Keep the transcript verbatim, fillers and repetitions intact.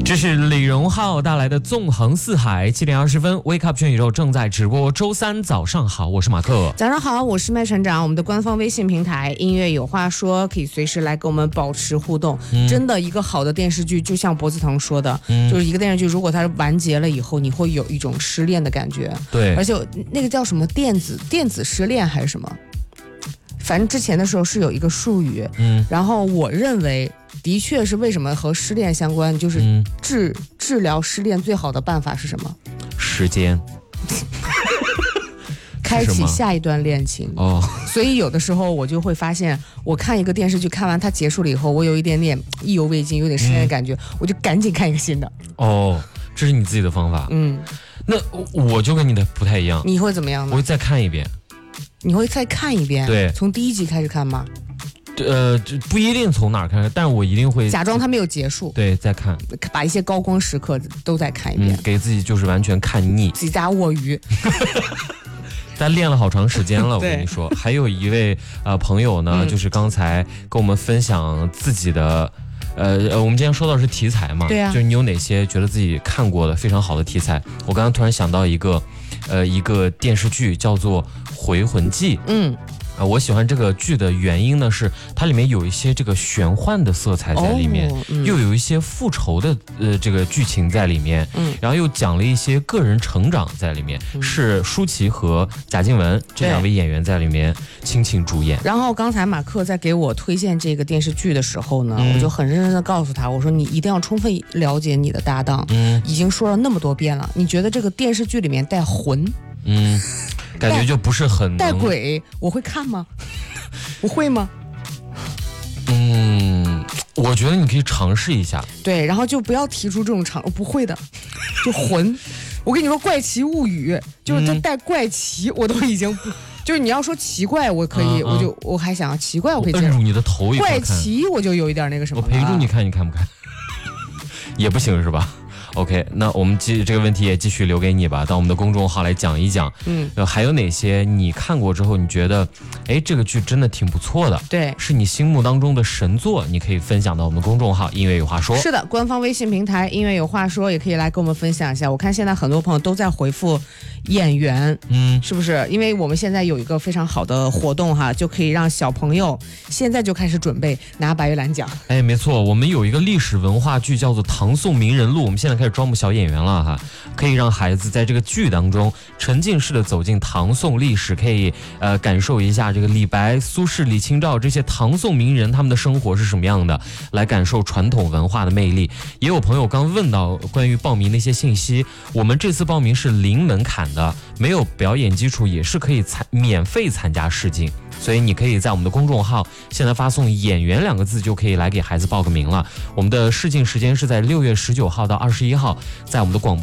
这是李荣浩带来的纵横四海。七点二十分 Wake Up 全宇宙正在直播。周三早上好，我是马克。 早上好，我是麦船长。我们的官方微信平台音乐有话说，可以随时来跟我们保持互动、嗯、真的一个好的电视剧，就像脖子疼说的、嗯、就是一个电视剧如果它完结了以后，你会有一种失恋的感觉。 对， 而且那个叫什么电子电子失恋还是什么，反正之前的时候是有一个术语，嗯，然后我认为的确是为什么和失恋相关，就是治、嗯、治疗失恋最好的办法是什么？ 时间。 开启下一段恋情哦， 所以有的时候我就会发现，我看一个电视剧，看完它结束了以后，我有一点点意犹未尽，有点失恋的感觉、嗯，我就赶紧看一个新的。 哦，这是你自己的方法。 嗯， 那我就跟你的不太一样。 你会怎么样呢？ 我会再看一遍。 你会再看一遍？ 对， 从第一集开始看吗？ 呃，不一定从哪儿看，但是我一定会假装它没有结束。 对，再看， 把一些高光时刻都再看一遍、 嗯，给自己就是完全看腻， 自己家卧鱼。 但练了好长时间了，我跟你说。还有一位呃朋友呢、嗯，就是刚才跟我们分享自己的，呃，我们今天说到是题材嘛， 对啊， 就是你有哪些觉得自己看过的非常好的题材？我刚刚突然想到一个，呃，一个电视剧叫做《回魂记》， 嗯。 啊、呃，我喜欢这个剧的原因呢，是它里面有一些这个玄幻的色彩在里面，哦嗯、又有一些复仇的呃这个剧情在里面，嗯，然后又讲了一些个人成长在里面，嗯、是舒淇和贾静雯这两位演员在里面倾情主演。 然后刚才马克在给我推荐这个电视剧的时候呢，嗯、我就很认真的告诉他，我说你一定要充分了解你的搭档，嗯，已经说了那么多遍了，你觉得这个电视剧里面带魂， 嗯。感觉就不是很带鬼，我会看吗？我会吗？ 嗯，我觉得你可以尝试一下。 对，然后就不要提出这种尝，不会的，就魂。我跟你说，《怪奇物语》就是它带怪奇，嗯、我都已经不，就是你要说奇怪，我可以，嗯嗯、我就我还想奇怪，我可以接受。 摁住你的头一块看。 怪奇我就有一点那个什么。 我陪住你看，你看不看？也不行是吧？OK， 那我们继这个问题也继续留给你吧，到我们的公众号来讲一讲。嗯，还有哪些你看过之后你觉得，哎，这个剧真的挺不错的？ 对， 是你心目当中的神作，你可以分享到我们的公众号音乐有话说。 是的，官方微信平台音乐有话说也可以来跟我们分享一下。我看现在很多朋友都在回复演员，嗯，是不是？因为我们现在有一个非常好的活动哈，就可以让小朋友现在就开始准备拿白玉兰奖。 哎，没错，我们有一个历史文化剧叫做《唐宋名人录》，我们现在开始招募小演员了哈，可以让孩子在这个剧当中沉浸式的走进唐宋历史，可以呃感受一下这个李白、苏轼、李清照这些唐宋名人他们的生活是什么样的，来感受传统文化的魅力。也有朋友刚问到关于报名的一些信息，我们这次报名是零门槛的，没有表演基础也是可以参免费参加试镜。所以你可以在我们的公众号现在发送演员两个字就可以来给孩子报个名了。我们的试镜时间是在六月十九号到二十一号，在我们的广播